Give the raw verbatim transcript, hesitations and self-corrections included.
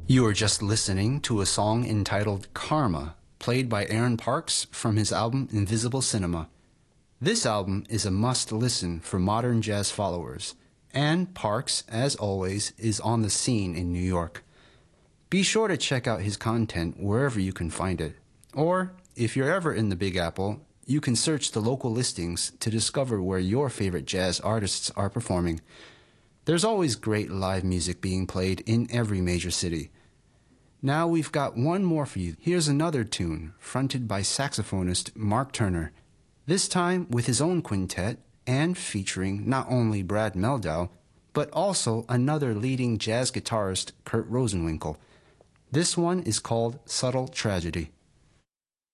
You are just listening to a song entitled Karma, played by Aaron Parks from his album Invisible Cinema. This album is a must-listen for modern jazz followers, and Parks, as always, is on the scene in New York. Be sure to check out his content wherever you can find it. Or, if you're ever in the Big Apple, you can search the local listings to discover where your favorite jazz artists are performing. There's always great live music being played in every major city. Now we've got one more for you. Here's another tune fronted by saxophonist Mark Turner, this time with his own quintet and featuring not only Brad Mehldau, but also another leading jazz guitarist, Kurt Rosenwinkel. This one is called Subtle Tragedy.